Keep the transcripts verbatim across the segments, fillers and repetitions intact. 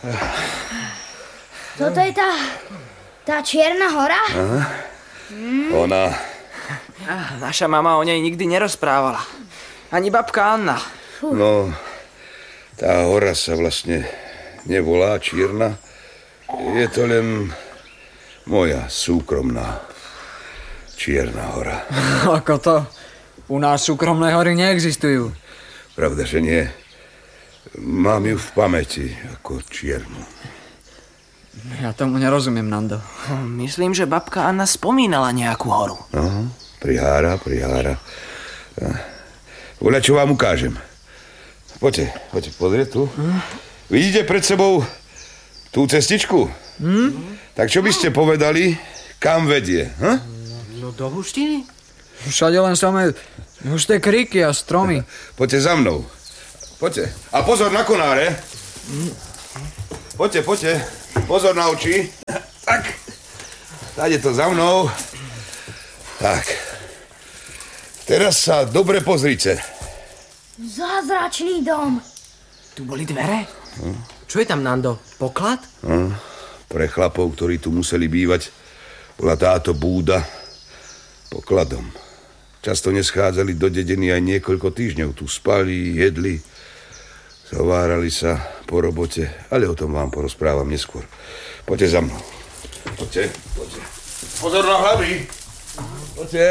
Toto je tá... tá Čierna hora? Aha. Mm. Ona... Naša mama o nej nikdy nerozprávala. Ani babka Anna. Fuh. No, tá hora sa vlastne nevolá Čierna. Je to len moja súkromná Čierna hora. Ako to? U nás súkromné hory neexistujú. Pravda, že nie. Mám ju v pamäti ako čiernu. Ja tomu nerozumiem, Nando. Myslím, že babka Anna spomínala nejakú horu. Aha, prihára, prihára. Voľa, čo vám ukážem. Poďte, poďte, pozrieť tu. Hm? Vidíte pred sebou tú cestičku? Hm? Tak čo by ste povedali, kam vedie? Hm? No do hustiny? Všade len samé husté kríky a stromy. Poďte za mnou. Poďte. A pozor na konáre. Poďte, poďte. Pozor na oči. Tak. Dáte to za mnou. Tak. Teraz sa dobre pozrite. Zázračný dom. Tu boli dvere? Hm. Čo je tam, Nando? Poklad? Hm. Pre chlapov, ktorí tu museli bývať, bola táto búda pokladom. Často neschádzali do dediny aj niekoľko týždňov. Tu spali, jedli, zhovárali sa po robote, ale o tom vám porozprávam neskôr. Poďte za mnou. Poďte, poďte. Pozor na hlavy. Poďte.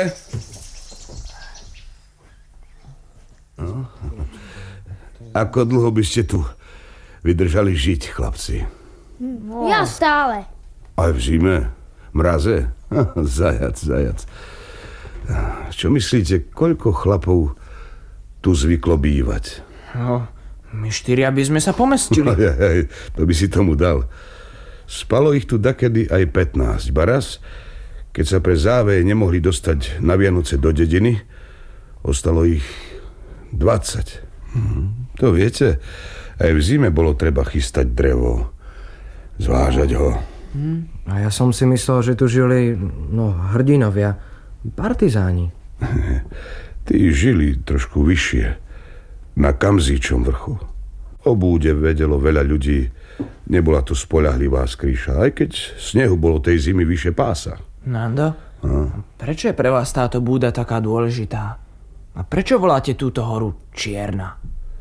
No. Ako dlho by ste tu vydržali žiť, chlapci? No. Ja stále. Aj v zime? Mraze? Zajac, zajac. Čo myslíte, koľko chlapov tu zvyklo bývať? No, my štyria by sme sa pomestili. Aj, aj, to by si tomu dal. Spalo ich tu dakedy aj pätnásť. Baraz, keď sa pre závej nemohli dostať na Vianoce do dediny, ostalo ich dvadsať. Hm, to viete, aj v zime bolo treba chystať drevo, zvážať ho. Hm, a ja som si myslel, že tu žili, no, hrdinovia, partizáni. Tí žili trošku vyššie, na Kamzíčom vrchu. O búde vedelo veľa ľudí, nebola to spoľahlivá skrýša, aj keď snehu bolo tej zimy vyššie pása. Nando, a? Prečo je pre vás táto búda taká dôležitá? A prečo voláte túto horu Čierna?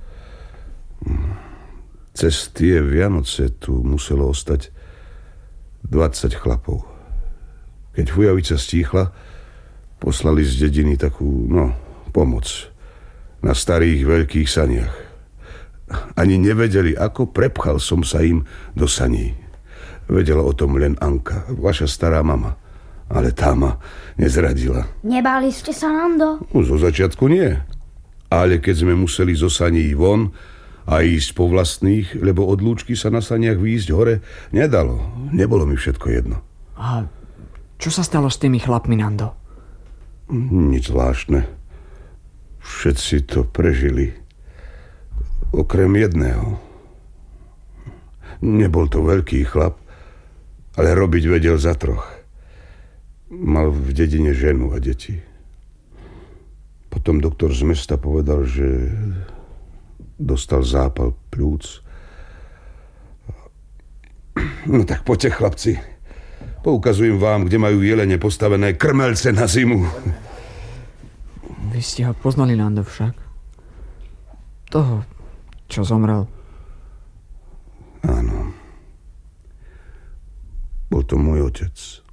Cez tie Vianoce tu muselo ostať dvadsať chlapov. Keď fujavica stíchla, poslali z dediny takú, no, pomoc na starých veľkých saniach. Ani nevedeli, ako prepchal som sa im do saní. Vedela o tom len Anka, vaša stará mama. Ale tá ma nezradila. Nebáli ste sa, Nando? No, zo začiatku nie. Ale keď sme museli zo saní von a ísť po vlastných, lebo od lúčky sa na saniach výjsť hore nedalo. Nebolo mi všetko jedno. A čo sa stalo s tými chlapmi, Nando? Nič zvláštne. Všetci to prežili. Okrem jedného. Nebol to veľký chlap, ale robiť vedel za troch. Mal v dedine ženu a deti. Potom doktor z mesta povedal, že dostal zápal pľúc. No tak poďte, chlapci. Poukazujem vám, kde majú jelene postavené krmelce na zimu. Vy ste ho poznali, Nando, však? Toho, čo zomrel. Áno. Bol to môj otec.